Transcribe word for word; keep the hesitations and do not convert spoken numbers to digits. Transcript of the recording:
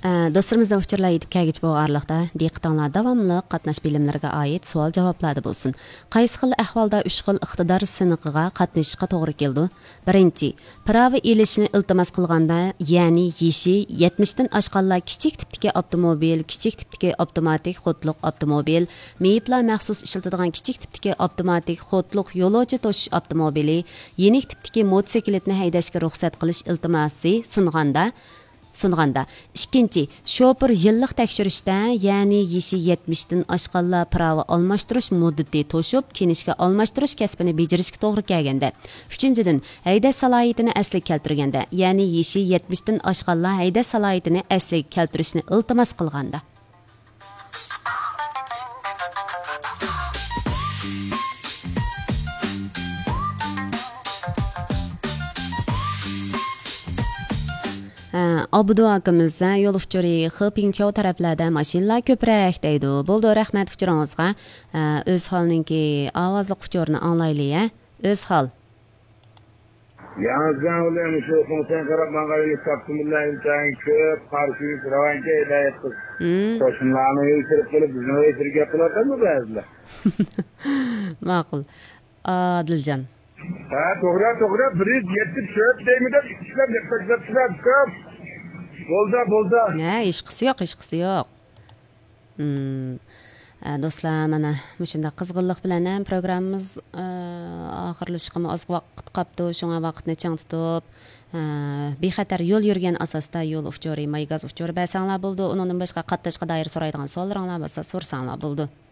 Dostlarımızda uçurlar yetip kəlgiç bu arlıqda diqqətinizlər davamlı qatnaş bilimlərə aid sual javoblarda bolsun. Qaysı xil ahvalda üç xil iqtidar sınıqıga qatnashishga to'g'ri keldi? Birinchi, prava elishni iltimos qilganda, ya'ni yeshi yetmishdan oshganlar kichik tipdagi avtomobil, kichik tipdagi avtomatik xotliq avtomobil, meyiplar maxsus ishlatadigan kichik tipdagi avtomatik xotliq yo'lovchi toshish avtomobili, yenik tipdagi motosikletni haydashga ruxsat qilish iltimosi sunganda Sunğanda. İkinci, şoför yıllık tekşürüşdə, yani yeşi yetmişdən aşqanlar prava almashtırış muddeti toşup, kenişke almashtırış kəsbini becirishga to'g'ri kelganda. Üçüncüdən, haydash salohiyatini asliga keltirganda, yani yeşi yetmişdən aşqanlar haydash salohiyatini asliga keltirishni iltimos qilganda. Abudu akamiz yo'l uchuri Xipingchao taraflarda mashinalar ko'proq deydi. Bo'ldi, rahmat uchuringizga. O'z holninki ovozli uchurni anglaylik-a. O'z hol. Yalnızdan ulan şu konsen qarab mağarayı taptımlar imtihan ko'p, qarshi ravanka hidayat qil. Qo'shinlarni yetib kelib bizni yetib qiladimi ba'zilar? Ma'qul. Adiljon. Ha, to'g'ri, to'g'ri. Bir yetib shöp deymida ishlab yapacak ko'p. Bo'ldi, bo'ldi. Ha, ish qisi yo'q, ish qisi yo'q. Hmm. Do'stlar, mana shunda qizg'inlik bilan ham programmamiz oxirlashishga oz vaqt qoldi. Shunga vaqtni chang tutib, bexatar yo'l yurgan asosda yo'l uchuri, maygaz uchuri basanglar bo'ldi. Undan boshqa qatnashga doir so'raydigan savollaringlar bo'lsa, so'rsanglar bo'ldi.